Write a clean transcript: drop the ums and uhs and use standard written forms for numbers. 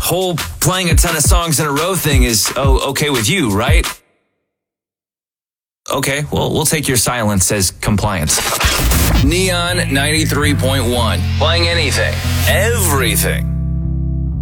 whole playing a ton of songs in a row thing is okay with you, right? Okay, well, we'll take your silence as compliance. Neon 93.1. Playing anything, everything.